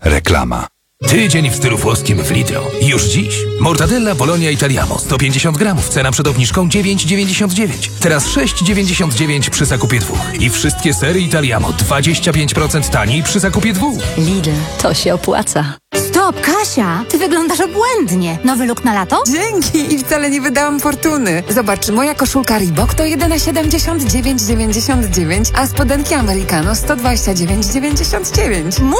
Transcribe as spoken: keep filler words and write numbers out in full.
Reklama. Tydzień w stylu włoskim w Lidlo. Już dziś. Mortadella Bologna Italiano sto pięćdziesiąt gramów. Cena przed obniżką dziewięć dziewięćdziesiąt dziewięć. Teraz sześć dziewięćdziesiąt dziewięć przy zakupie dwóch. I wszystkie sery Italiano dwadzieścia pięć procent taniej przy zakupie dwóch. Lidl, to się opłaca. Stop, Kasia! Ty wyglądasz obłędnie. Nowy look na lato? Dzięki i wcale nie wydałam fortuny. Zobacz, moja koszulka Reebok to jedyne siedemdziesiąt dziewięć dziewięćdziesiąt dziewięć, a spodenki Americano sto dwadzieścia dziewięć dziewięćdziesiąt dziewięć.